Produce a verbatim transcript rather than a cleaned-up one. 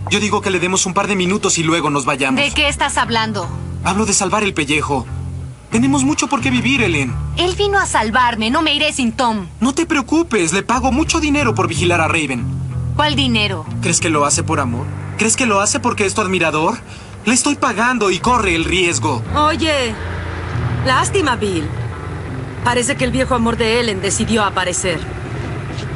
Yo digo que le demos un par de minutos y luego nos vayamos. ¿De qué estás hablando? Hablo de salvar el pellejo. Tenemos mucho por qué vivir, Ellen. Él vino a salvarme, no me iré sin Tom. No te preocupes, le pago mucho dinero por vigilar a Raven. ¿Cuál dinero? ¿Crees que lo hace por amor? ¿Crees que lo hace porque es tu admirador? Le estoy pagando y corre el riesgo. Oye, lástima, Bill. Parece que el viejo amor de Ellen decidió aparecer.